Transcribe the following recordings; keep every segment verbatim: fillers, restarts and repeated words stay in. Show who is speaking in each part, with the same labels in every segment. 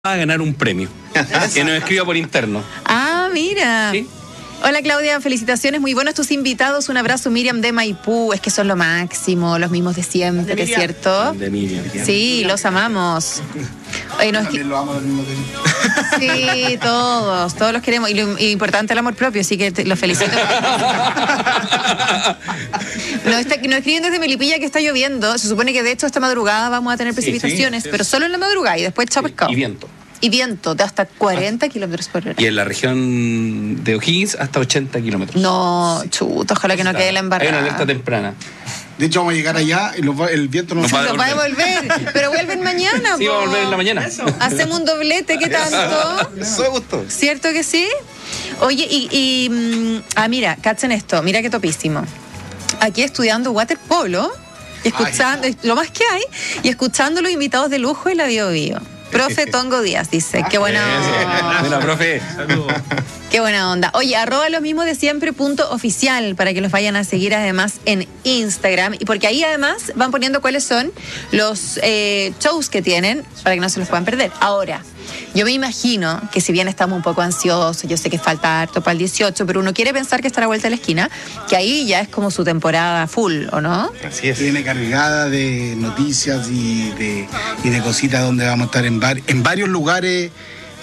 Speaker 1: a ganar un premio que nos escriba por interno.
Speaker 2: Ah, mira.
Speaker 1: ¿Sí?
Speaker 2: Hola Claudia, felicitaciones, muy buenos tus invitados. Un abrazo, Miriam de Maipú. Es que son lo máximo, los mismos de siempre,
Speaker 3: de
Speaker 2: ¿es cierto?
Speaker 1: De Miriam.
Speaker 2: Sí, los amamos. Oye, nos...
Speaker 3: También lo amo del mismo tiempo.
Speaker 2: Sí, todos, todos los queremos. Y lo y importante el amor propio, así que te, los felicito. Nos, está, nos escriben desde Melipilla que está lloviendo. Se supone que de hecho esta madrugada vamos a tener precipitaciones,
Speaker 1: sí, sí,
Speaker 2: pero solo en la madrugada y después chao pescado.
Speaker 1: Y viento.
Speaker 2: Y viento de hasta cuarenta kilómetros por hora.
Speaker 1: Y en la región de O'Higgins hasta ochenta kilómetros.
Speaker 2: No, chuta, ojalá que no quede la
Speaker 1: Hay una
Speaker 2: embarrada.
Speaker 1: alerta temprana.
Speaker 3: De hecho, vamos a llegar allá y los va- el viento nos
Speaker 1: Nos va a
Speaker 2: Nos va a devolver, pero vuelven mañana.
Speaker 1: Sí,
Speaker 2: po.
Speaker 1: va a volver en la mañana.
Speaker 2: Hacemos un doblete, ¿qué tanto?
Speaker 1: Eso me gustó.
Speaker 2: ¿Cierto que sí? Oye, y, y mm, ah, mira, cachen esto, mira qué topísimo. Aquí estudiando waterpolo, y escuchando, lo más que hay, y escuchando los invitados de lujo y la Bio Bio. Profe Tongo Díaz dice, qué buena onda.
Speaker 1: Bueno, profe.
Speaker 2: Qué buena onda. Oye, arroba lo mismo de siempre punto oficial para que los vayan a seguir además en Instagram. Y porque ahí además van poniendo cuáles son los eh, shows que tienen para que no se los puedan perder. Ahora, yo me imagino que si bien estamos un poco ansiosos, yo sé que falta harto para el dieciocho, pero uno quiere pensar que está a la vuelta de la esquina, que ahí ya es como su temporada full, ¿o no?
Speaker 3: Así es. Viene cargada de noticias y de, y de cositas donde vamos a estar en, var- en varios lugares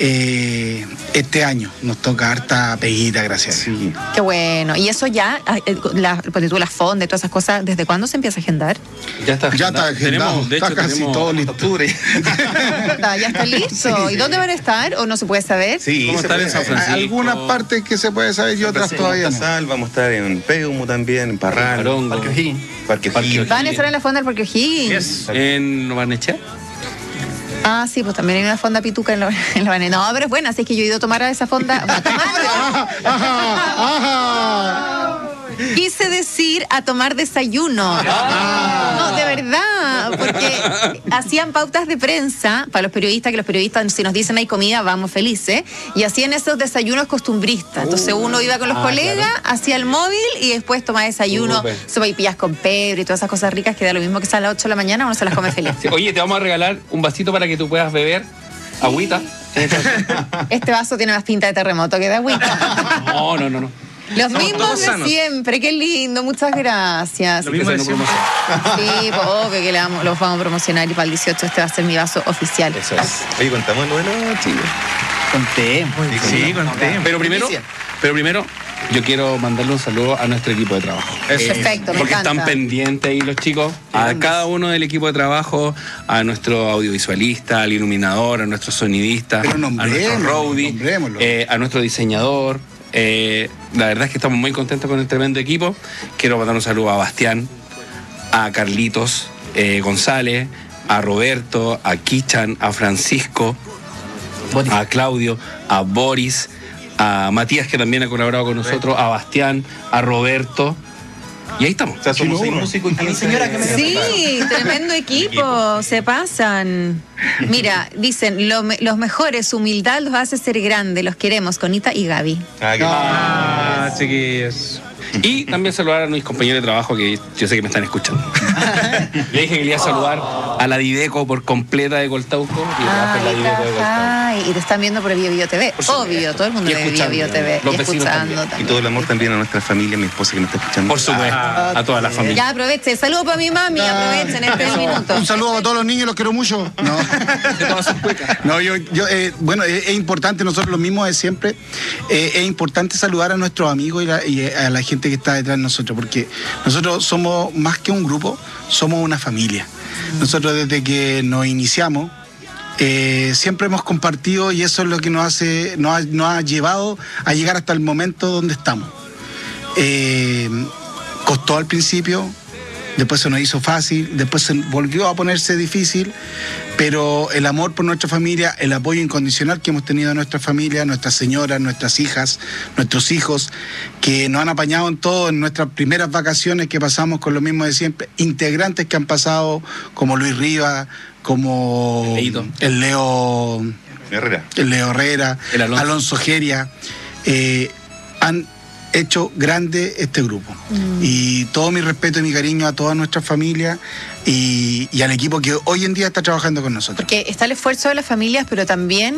Speaker 3: eh, este año. Nos toca harta peguita, gracias. Sí.
Speaker 2: Qué bueno. Y eso ya, eh, la, porque tú las fondas, todas esas cosas, ¿desde cuándo se empieza a agendar?
Speaker 1: Ya está
Speaker 3: Ya está
Speaker 1: agendado.
Speaker 3: agendado,
Speaker 1: Tenemos, de
Speaker 3: está
Speaker 1: hecho,
Speaker 3: casi
Speaker 1: tenemos
Speaker 3: todo listo.
Speaker 1: octubre.
Speaker 2: Está, ya está listo.
Speaker 3: Sí.
Speaker 2: ¿Y dónde van a estar? ¿O no se puede saber?
Speaker 4: Sí,
Speaker 1: ¿Cómo
Speaker 4: se
Speaker 1: estar en
Speaker 4: puede-
Speaker 1: San Francisco?
Speaker 3: Algunas partes que se puede saber y otras todavía no.
Speaker 4: Sal, vamos a estar en Peumo también, en Parral,
Speaker 1: Parongo.
Speaker 4: Parque O'Higgins. Parque
Speaker 1: Parque
Speaker 4: O'Higgins.
Speaker 2: Van a estar en la fonda del Parque O'Higgins.
Speaker 1: En Barnechea.
Speaker 2: Ah, sí, pues también hay una fonda pituca en la, en la Bane- No, pero es buena, así es que yo he ido a tomar a esa fonda. A tomar,
Speaker 3: Ajá, ajá.
Speaker 2: quise decir a tomar desayuno. No, de verdad, porque hacían pautas de prensa para los periodistas, que los periodistas, si nos dicen hay comida, vamos felices, y hacían esos desayunos costumbristas. Entonces uno iba con los
Speaker 1: Ah,
Speaker 2: colegas,
Speaker 1: claro.
Speaker 2: hacía el móvil y después tomaba desayuno,
Speaker 1: Súper.
Speaker 2: sopaipillas con pebre y todas esas cosas ricas que da lo mismo que sea a las ocho de la mañana, uno se las come feliz.
Speaker 1: Sí, oye, te vamos a regalar un vasito para que tú puedas beber agüita.
Speaker 2: Este vaso tiene más pinta de terremoto que de agüita.
Speaker 1: No, no, no, no.
Speaker 2: Los
Speaker 5: Somos
Speaker 2: mismos
Speaker 5: todos
Speaker 2: de
Speaker 5: sanos.
Speaker 2: siempre, qué lindo, muchas gracias.
Speaker 5: Lo mismo de siempre.
Speaker 2: Sí, pues obvio que le vamos, los vamos a promocionar y para el dieciocho este va a ser mi vaso oficial.
Speaker 1: Eso es.
Speaker 4: Oye, contamos lo de la Chile.
Speaker 5: Contemos. Sí, contemos.
Speaker 1: Pero primero, pero primero, yo quiero mandarle un saludo a nuestro equipo de trabajo.
Speaker 2: Perfecto, me
Speaker 1: Porque
Speaker 2: encanta.
Speaker 1: están pendientes ahí los chicos. A cada uno del equipo de trabajo, a nuestro audiovisualista, al iluminador, a nuestro sonidista,
Speaker 3: Pero
Speaker 1: a nuestro
Speaker 3: nombrémoslo,
Speaker 1: roadie,
Speaker 3: nombrémoslo.
Speaker 1: eh, a nuestro diseñador. Eh, la verdad es que estamos muy contentos con el tremendo equipo. Quiero mandar un saludo a Bastián, a Carlitos eh, González, a Roberto, a Kichan, a Francisco, a Claudio, a Boris, a Matías, que también ha colaborado con nosotros, a Bastián, a Roberto. Y ahí estamos.
Speaker 4: O sea, somos
Speaker 3: Chino
Speaker 4: seis
Speaker 3: uno.
Speaker 4: músicos y quince.
Speaker 2: Sí, tremendo equipo, se pasan. Mira, dicen, lo me- los mejores, su humildad los hace ser grandes, los queremos, Conita y Gaby.
Speaker 4: Ah, qué
Speaker 5: Ah, chiquillos.
Speaker 1: Y también saludar a mis compañeros de trabajo que yo sé que me están escuchando. Le dije que le iba a saludar a la Dideco por completa de Coltauco. Y trabaja en la
Speaker 2: Ay,
Speaker 1: Dideco de Coltauco.
Speaker 2: ay, y te están viendo por Bio Bio T V.
Speaker 1: Por supuesto.
Speaker 2: Obvio, todo el mundo
Speaker 1: Y
Speaker 2: ve Bio
Speaker 1: escuchando,
Speaker 2: Bio T V.
Speaker 1: los
Speaker 2: y
Speaker 1: vecinos
Speaker 2: escuchando
Speaker 1: también.
Speaker 2: también.
Speaker 4: Y todo el amor también a nuestra familia, a mi esposa que me está escuchando.
Speaker 1: Por supuesto, a toda la familia.
Speaker 2: Ya aprovechen, saludos para mi mami, aprovechen este es el minuto.
Speaker 3: Un saludo a todos los niños, los quiero mucho. No,
Speaker 1: De todas sus cuecas.
Speaker 3: no yo, yo eh, bueno, es, es importante, nosotros lo mismo de siempre, eh, es importante saludar a nuestros amigos y, la- y a la gente que está detrás de nosotros, porque nosotros somos más que un grupo, somos una familia. Nosotros desde que nos iniciamos, eh, siempre hemos compartido y eso es lo que nos hace, nos ha, nos ha llevado a llegar hasta el momento donde estamos. Eh, costó al principio, después se nos hizo fácil, después se volvió a ponerse difícil, pero el amor por nuestra familia, el apoyo incondicional que hemos tenido de nuestra familia, nuestras señoras, nuestras hijas, nuestros hijos, que nos han apañado en todo, en nuestras primeras vacaciones que pasamos con lo mismo de siempre, integrantes que han pasado como Luis Rivas, como
Speaker 1: El Leito.
Speaker 3: el Leo,
Speaker 4: Herrera.
Speaker 3: el Leo Herrera,
Speaker 1: El Alonso.
Speaker 3: Alonso Geria, eh, han hecho grande este grupo. Mm. Y todo mi respeto y mi cariño a toda nuestra familia y, y al equipo que hoy en día está trabajando con nosotros.
Speaker 2: Porque está el esfuerzo de las familias, pero también